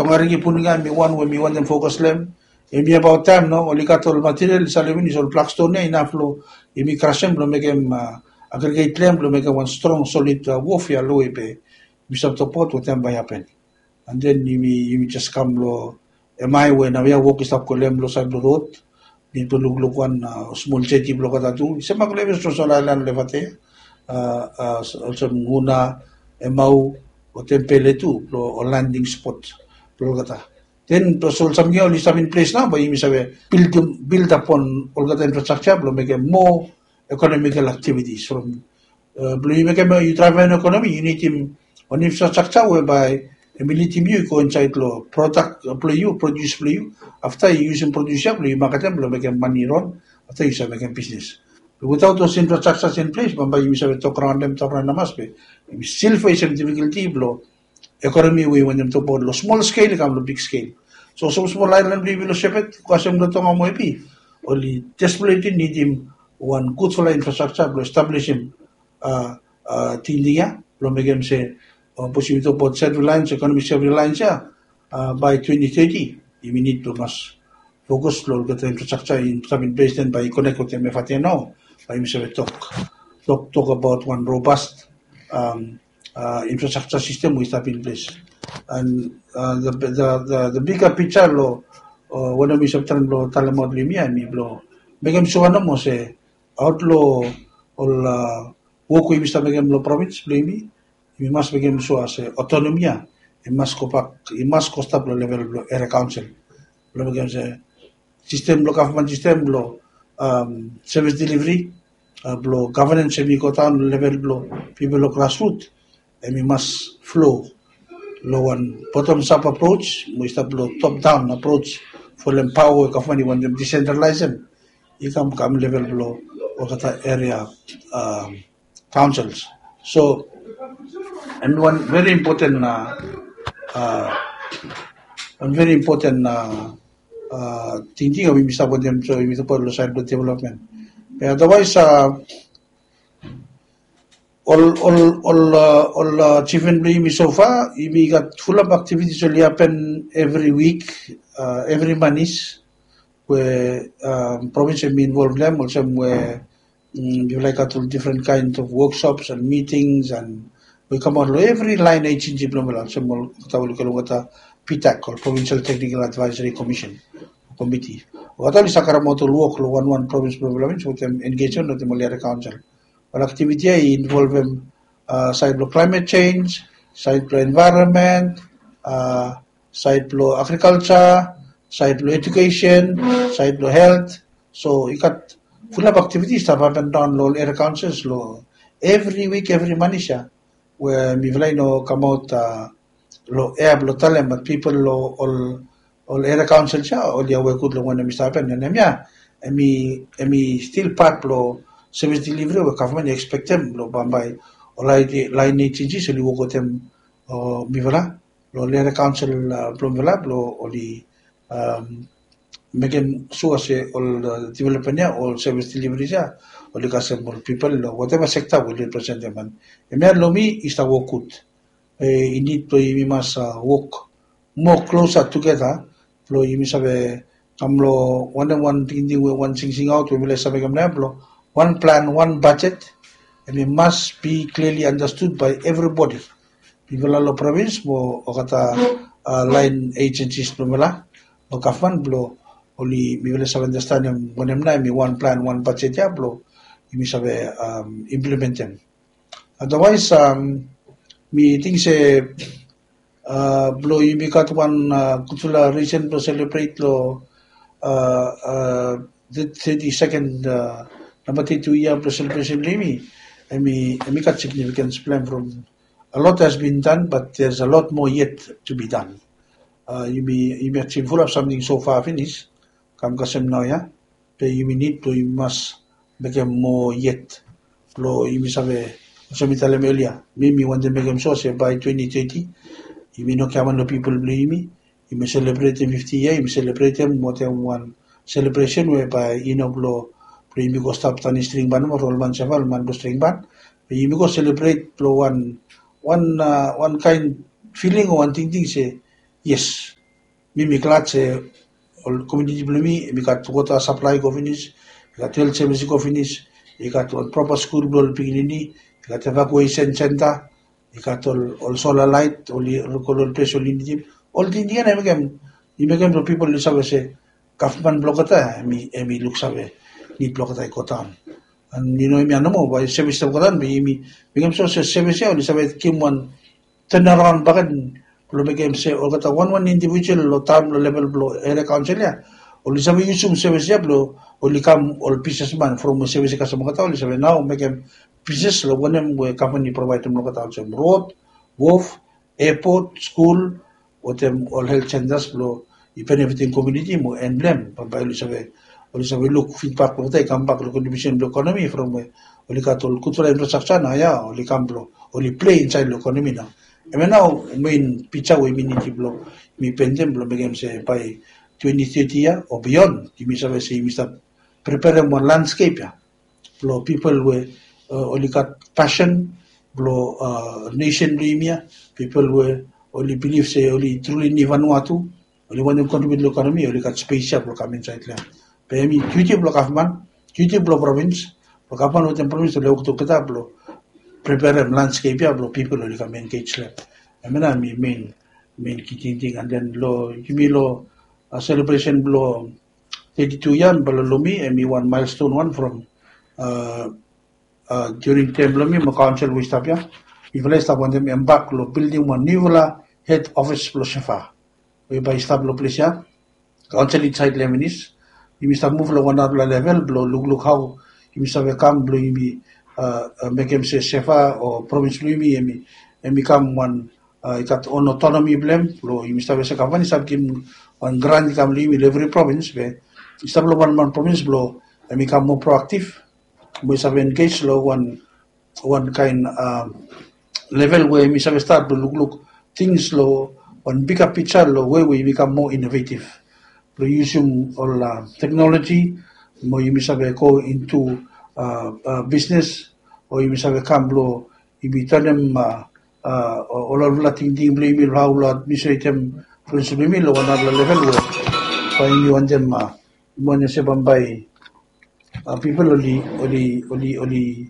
ngarigi puningan mi one when mi one them focus lem. Emi about time no olikatol material salimini sol plakstone ne enough lo emi crashem lo make him aggregate lem lo make one strong solid warfare lo ipe bisab to pot what time by happen. And then you just come lo emai when we walk stop ko lem lo side road ni to luglukan small jetty blo kata tu se maglebe so solalan levate also nguna emau o tempele tu lo landing spot blo kata then to sol some year list in place now by you say build upon all the infrastructure blo make more economical activities from blo you make you drive an economy you need him on infrastructure whereby ability you go inside lo product produce play you after you use produce you market them make money run after you say make business but without those infrastructures in place bamba you say talk around namas be you still face some difficulty blo economy we when them to board lo small scale come lo big scale so small island we will shape it kwasem lo tonga mo epi only desperately need him one good solar infrastructure blo establish him tindia lo make him say possibility of self-reliance, economic self-reliance, by 2030, we need to must focus on the infrastructure in place then by connect with them now. By talk about one robust infrastructure system we have in place. And the bigger picture when we subtract lo talamod limia mi blo begem suano mo se outlaw all work we must begem lo province blimi we must begin so as autonomia it must cost up level area council lo begin se system lo government system lo service delivery lo governance semi kota level lo people lo grassroots and we must flow lo one bottom up approach we start lo top down approach for empower government when them decentralize them you come level lo or area councils so and one very important thinking we must about them so we must put side development otherwise all achievement we so far we got full of activities only happen every week every month where province be involved them also where you like different kinds of workshops and meetings and we come out every line HNG Plumala, some PTAC or Provincial Technical Advisory Commission Committee. What all is Sakaramoto work one province problems with them engagement with the Malaria Council. But activity involve them side blow climate change, side blow environment, side blow agriculture, side blow education, side blow health. So you got full of activities that happen down low area councils every week, every month. Where mi no come out lo air lo talem but people lo all area council cha all ya we good lo when mi happen and mi still part lo service delivery we government expect them lo bambay all line HG so li wo them mi lo area council plumvela lo oli making sure say all development all service delivery cha or the people, whatever sector will represent them. And Lomi is the work good. Indeed, we must work more closer together. We must have one thing, one thing out. We will have one plan, one budget, and we must be clearly understood by everybody. People are province, or line agencies, or government, only we will have understand when one plan, one budget, you must have implement them. Otherwise, me think say blow you got one kutula recent to celebrate lo the 32nd number 2 year celebration limi. I mean got significant plan from a lot has been done, but there's a lot more yet to be done. You may achieve full of something so far finished. Come kasem now, yeah. You must become more yet. You must have some earlier. Maybe when they make them so say by 2030, you may not come on the people blame me. You may celebrate them 50 years, you may celebrate them more than one celebration whereby blow you may go stop tani string band or roll man several man go string band. You may go celebrate blow one kind feeling or one thing say yes, mi klatse ol community blumi mi kat water supply go finish kat health service go finish kat proper school bol pigini kat evacuation center kat ol solar light ol color place ol indip all the indian emegam the people li sabe se government blokata mi look sabe ni blokata kotan and you know mi anamo by service kotan mi so service ol sabe kimwan turnaround bagan lo megem se o kata one individual lo tam lo level blo area council ya o li sabi yusum service ya blo o li kam all businessman from service ka sa mga tao li sabi now megem business lo wanem we company provide mo kata sa road wharf airport school o tem all health centers blo even everything community mo emblem pa li sabi look feedback mo tay comeback lo contribution to economy from o li katol cultural infrastructure na ya o li kam blo o li play inside the economy na now, main pizza we miniti blo mi pendem blo begem se by 2030 ya or beyond. Kimi sabe se mi sta prepare more landscape ya. Blo people we only got passion blo nation limia people we only believe se only truly ni Vanuatu only want to contribute to economy only got space ya blo come inside la. Pe mi duty blo government, duty blo province, blo government with province le ukto kita blo prepare landscape ya blo people only come engage la. I mean main kiting and then lo kimi lo celebration blo 32 yan balo lumi and me one milestone one from during time lumi ma council we stop ya we will stop on them embark lo building one new head office blo shefa we by stop lo place ya council inside leminis you start move lo one other level blo look how you start come blo you make him say shefa or province lumi and become one ikat on autonomy blem lo you start sa company sab kim one grand kam limi every province be start lo one province blo and become more proactive we sab engage lo one kind level where we sab start to look things lo one bigger picture lo where we become more innovative lo using all technology mo you sab go into business or you sab come lo you turn them all la ting bli mi la misoi tem principle mi lo wana level wo pa mi wan dem mo ne se bambay people only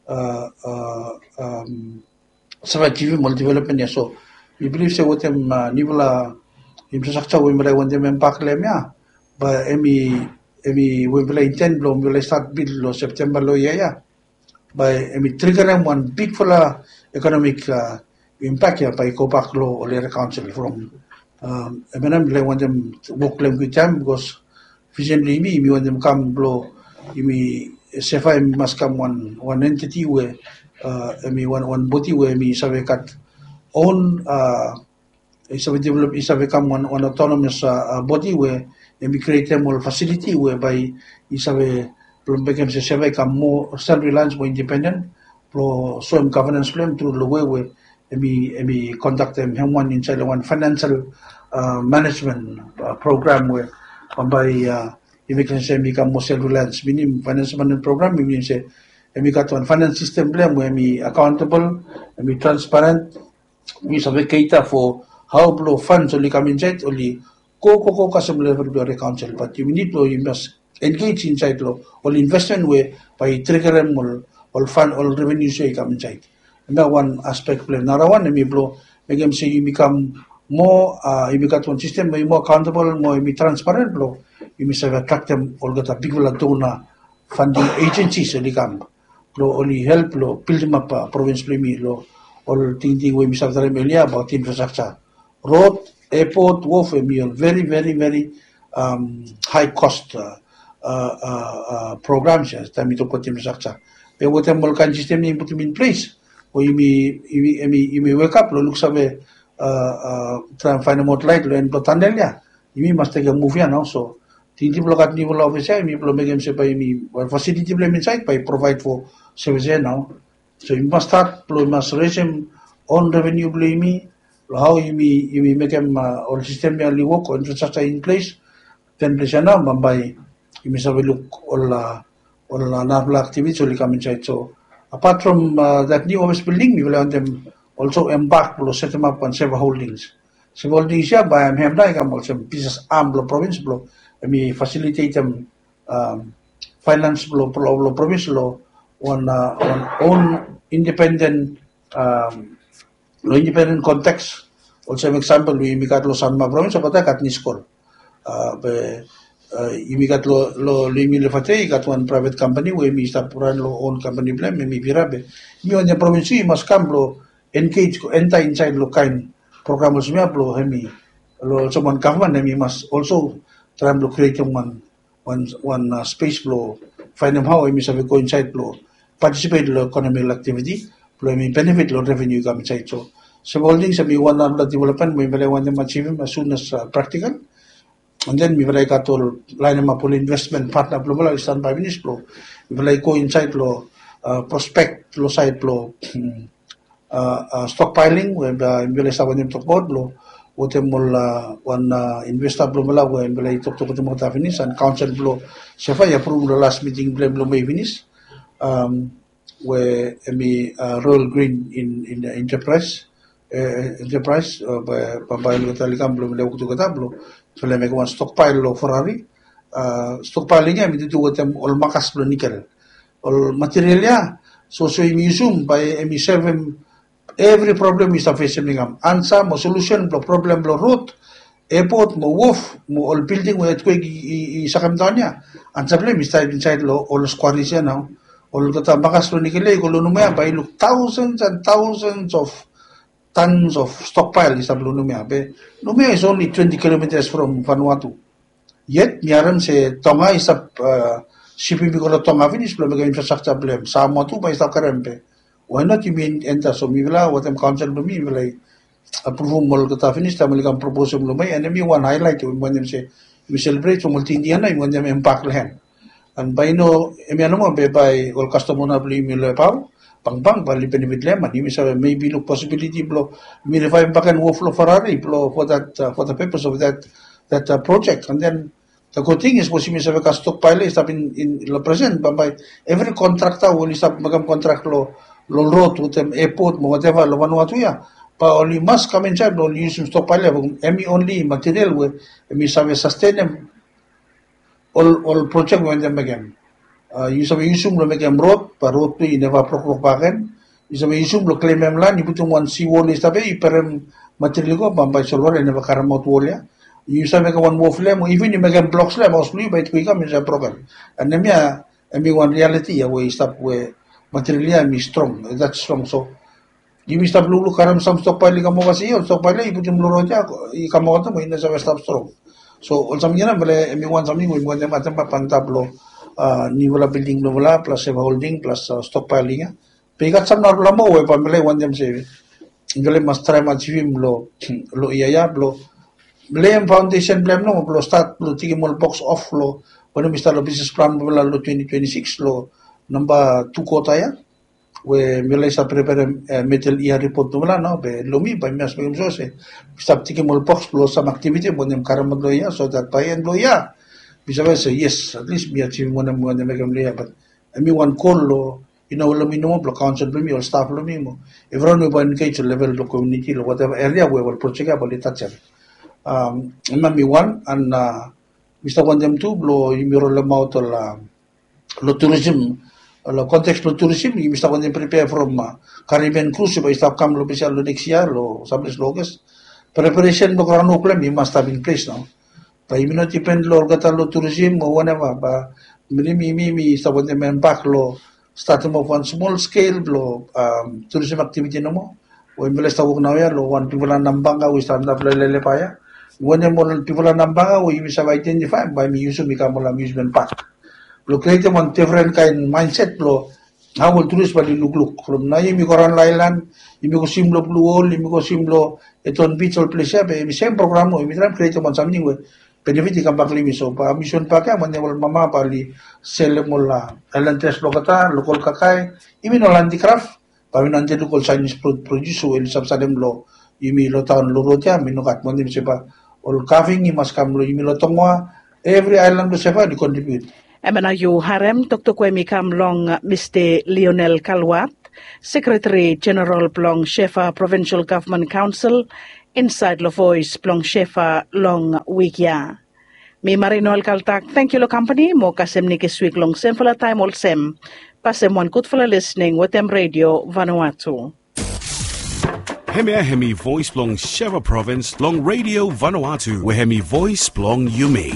survive more development ya so we believe se wotem nivela infrastructure we mala wan dem impact le mia ba emi we mala intend lo mala start build lo September lo ya by emi trigger one big fula economic impact ya by Kopak lo or council from MNM le want them work them with time because visionly me want them come blow me sefa must come one entity where me one body where me sabe kat own sabe develop sabe come one autonomous body where me create them all facility whereby sabe become se come more self-reliant more independent pro so governance plan through the way where we conduct them one inside one financial management program where by we can say become more self-reliant meaning financial management program meaning say we got one finance system plan where we accountable and we transparent we sabe cater for how blow funds only come inside only go customer level to the council but you need to invest engage inside law or investment where by trigger them all fund all revenue say come inside and that one aspect play another one and we blow make them say you become more you become one system more accountable more be transparent blow you must have attract them all got a big donor funding agencies only come blow only help blow build them up province play me law all thing we must have about infrastructure road airport wharf very high cost programs yes time to put infrastructure but what them can system you put in place or you may wake up look sabe try and find a more light and tunnel ya you must take a move ya now so tinti block at level officer me block make them say by me facility blame inside by provide for service now so you must start you must raise them on revenue blame me how you make them all system only work or infrastructure in place then place na by you must have a look all naval activities will come inside. So apart from that new office building, we will have them also embark to set them up on several holdings. Seboldi siya ba hemdai kam sem pieces am lo province lo mi facilitate finance lo province lo on own independent lo independent context. Also example lo imikat lo Sanma province apa kat niskol. Be imikat lo limi le fate kat one private company we mi sta puran lo own company blem mi birabe. Mi on province mas kam lo engage ko enta inside lo kind program lo semia lo hemi lo someone government hemi must also try to create one space lo find them how hemi sabi go inside lo participate lo economic activity lo hemi benefit lo revenue come inside so holding sabi one of the development we will want them achieve as soon as practical and then we will got to line them up investment partner lo wala stand by minister lo we will go inside lo prospect lo side lo stockpiling we will sa wanim tokbod lo wote mula one investor blo mala we will tok mo ta finish and council blo sefa ya approve lo last meeting blo may finish where me Royal Green in the enterprise by lo talikam blo le kutu kata blo so le me one stockpile lo Ferrari stockpiling ya mi tu wote all makas blo nickel all material ya so museum by me serve every problem is facing them. Answer mo solution blo problem blo road airport mo wharf mo all building mo etko I sakam tanya. Answer problem is inside lo all squares ya now. All kata bakas lo nikele ko lo numaya by look thousands and thousands of tons of stockpile is blo numaya. Be numaya is only 20 kilometers from Vanuatu. Yet miaram se Tonga is shipping ko Tonga finish blo mega infrastructure problem. Samoa tu by stop karempe. Why not you mean enter so mi vela what council to me vela approve mol kata finish ta mali kam proposal lo mai and me one highlight when them say we celebrate multi indian na when them impact lehen and by no emi ano mo be by all customer na bli mi le pau pang bali benefit le man mi say maybe look possibility blo mi revive back and flow Ferrari blo for the purpose of that project and then the good thing is possible sa ka stockpile is in lo present by every contractor will stop magam contract lo road with them airport whatever lo Vanuatu ya but only must come inside lo use stockpile emi only material we emi sabe sustain all project when them again you sabe usum lo make road pa road tu never prok bagen you sabe usum lo claim em lan iputung one sea wall is tabe iperem material ko bambay solor never karamot wall ya you sabe ka one wall mo even you make blocks le mostly by tu ka mi sa program and emi one reality ya we stop we material mi strong that's strong so you stop lulu karam some stockpile ka mo kasi yon stockpile iputum luro ja ikamo to mo ina sa stop strong so all samina bale mi wan sami mo dem atam pantablo ni wala building lo wala plus holding plus stockpiling ya pegat sam na mo we pamele wan dem se ngale mastra ma chivim lo iya blo blame foundation blame no blo start blo tigimol box off lo when mi start lo business plan wala lo 2026 lo number 2 kota ya we mele sa prepare metal ia report wala no be lomi by mas pagam so se stop tiki mol box plus some activity bonem karam do ya so that by end do ya bisa say yes at least me achieve mo megam liya but one call lo lo mi no blo council mi or staff lo mi mo everyone we ban kay to level lo community lo whatever area we will project about it touch mi one and Mr. Wandem tu blo imiro le mau to lo tourism lo context lo tourism you must have prepare from Caribbean cruise by stop come lo bisa lo next year lo sabes logas preparation lo karano plan you must have in place now pa imino depend lo gata lo tourism o whatever ba mi stop them impact lo start mo on small scale lo tourism activity no mo o imbeles tawag na ya lo one people nambanga we stand up lele pa ya when mo people nambanga we bisa identify by mi use mi kamo amusement park lo create one different kind mindset lo how will tourist bali look from na yimi Coral Island yimi ko simlo blue wall yimi ko simlo eton beach all place ya be same program mo yimi try create one something we benefit ka bakli mi so pa mission pa ka man wal mama bali sell mo la island tres lo kata local kakay yimi no handicraft pa mi nante local Chinese produce o el sabsadem lo yimi lo taon lo rotia minukat mo dim sepa all carving ni mas kam lo yimi lo tongwa every island lo sepa di contribute Emana yu harem Dr. Kwemi Kamlong Mr. Lionel Kalwat, Secretary General Plong Shefa Provincial Government Council, inside lo voice plong shefa long wigya. Mi Marino Alcaltac, thank you lo company, mo kasem ni kiswig long sem for la time all sem. Pasem one good for la listening with them radio Vanuatu. Hemi voice blong Sheva province long radio Vanuatu we hemi voice blong Yumi.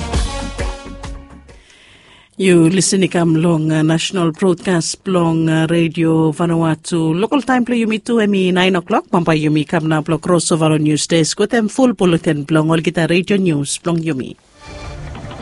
You listening long national broadcast blong radio Vanuatu. Local time play Yumi 2 emi 9 o'clock. Pampa Yumi kam na blog crossover on news desk with them full bulletin blong all kita radio news blong Yumi.